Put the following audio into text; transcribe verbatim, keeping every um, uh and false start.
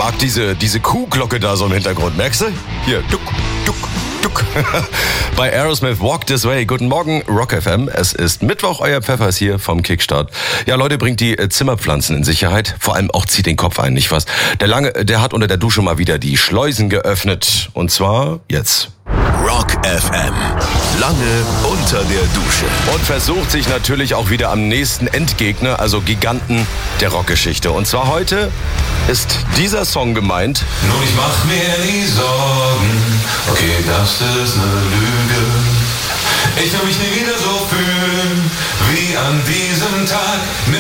mag diese, diese Kuhglocke da so im Hintergrund. Merkst du? Hier, duck, duck, duck. Bei Aerosmith, Walk This Way. Guten Morgen, Rock F M. Es ist Mittwoch, euer Pfeffer ist hier vom Kickstart. Ja, Leute, bringt die Zimmerpflanzen in Sicherheit. Vor allem auch zieht den Kopf ein, nicht was? Der Lange, der hat unter der Dusche mal wieder die Schleusen geöffnet. Und zwar jetzt. Rock F M. Lange unter der Dusche. Und versucht sich natürlich auch wieder am nächsten Endgegner, also Giganten der Rockgeschichte. Und zwar heute ist dieser Song gemeint. Nun, ich mach mir nie Sorgen, okay, das ist eine Lüge. Ich will mich nie wieder so fühlen wie an diesem Tag.